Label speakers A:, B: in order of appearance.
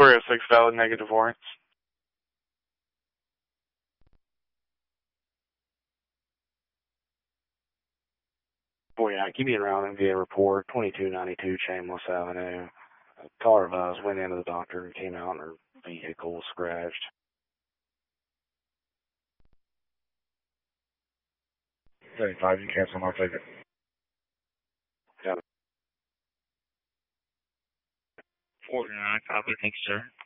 A: 306 valid negative warrants. Boy, yeah, keep me around MVA report, 2292 Shameless Avenue. Caller of ours went into the doctor and came out and her vehicle was scratched. 75, you cancel my ticket. Got it.
B: 49, copy, thanks, sir.